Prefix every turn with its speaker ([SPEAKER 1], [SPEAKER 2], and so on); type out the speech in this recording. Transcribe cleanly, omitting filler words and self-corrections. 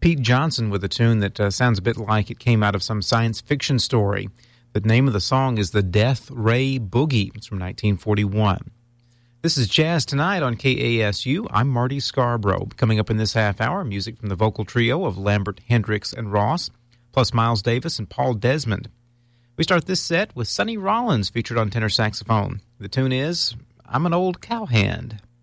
[SPEAKER 1] Pete Johnson with a tune that sounds a bit like it came out of some science fiction story. The name of the song is The Death Ray Boogie. It's from 1941. This is Jazz Tonight on KASU. I'm Marty Scarborough. Coming up in this half hour, music from the vocal trio of Lambert, Hendricks, and Ross, plus Miles Davis and Paul Desmond. We start this set with Sonny Rollins featured on tenor saxophone. The tune is I'm an Old Cowhand.